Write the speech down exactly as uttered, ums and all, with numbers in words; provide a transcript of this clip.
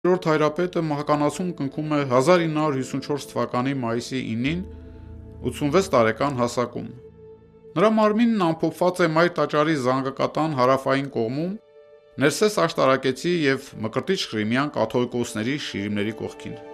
Երրորդ հայրապետը մահկանացուն կնքում է հազար ինը հարյուր հիսունչորս թվականի մայիսի ինին ութսունվեց տարեկան հասակում։ Նրա մարմինն ամփոփված է Մայր տաճարի զանգակատան հարավային կողմում, ներսես աշտարակեցի և Մկրտիչ Ղրիմյան կաթողիկոսների շիրիմների կողքին։